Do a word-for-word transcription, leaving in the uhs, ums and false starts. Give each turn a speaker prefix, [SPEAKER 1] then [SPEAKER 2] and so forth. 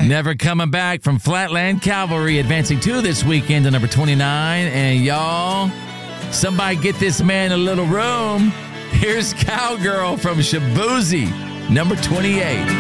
[SPEAKER 1] back.
[SPEAKER 2] Never Coming Back from Flatland Cavalry, advancing to this weekend to number twenty-nine. And y'all, somebody get this man a little room. Here's Cowgirl from Shaboozey, number twenty-eight.